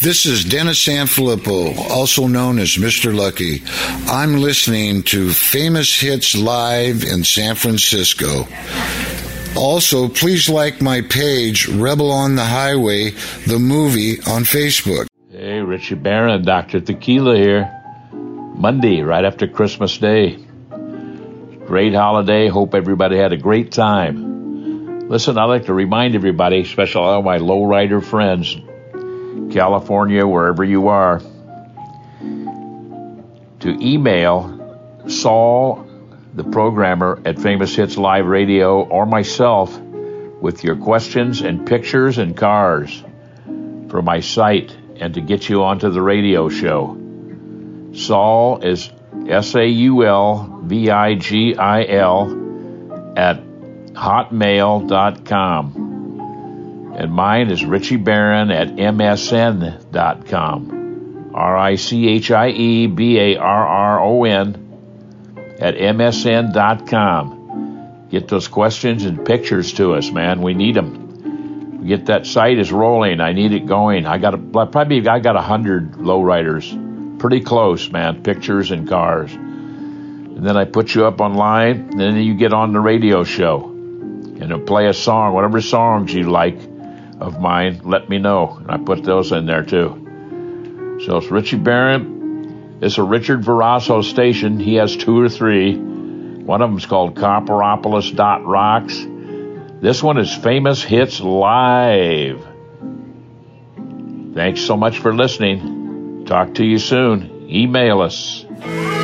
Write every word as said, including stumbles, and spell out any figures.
This is Dennis Sanfilippo, also known as Mister Lucky. I'm listening to Famous Hits Live in San Francisco. Also, please like my page, Rebel on the Highway, the movie, on Facebook. Hey, Richie Barron, Doctor Tequila here. Monday, right after Christmas Day. Great holiday. Hope everybody had a great time. Listen, I'd like to remind everybody, especially all my lowrider friends, California, wherever you are, to email Saul, the programmer at Famous Hits Live Radio, or myself with your questions and pictures and cars for my site and to get you onto the radio show. Saul is S A U L V I G I L at hotmail dot com. And mine is Richie Barron at M S N dot com. R I C H I E B A R R O N at M S N dot com. Get those questions and pictures to us, man. We need them. Get that site is rolling. I need it going. I got a, probably I got a hundred lowriders. Pretty close, man. Pictures and cars. And then I put you up online, and then you get on the radio show. And it'll play a song, whatever songs you like of mine, let me know. And I put those in there too. So it's Richie Barron. It's a Richard Verasso station. He has two or three. One of them is called Copperopolis dot rocks. This one is Famous Hits Live. Thanks so much for listening. Talk to you soon. Email us.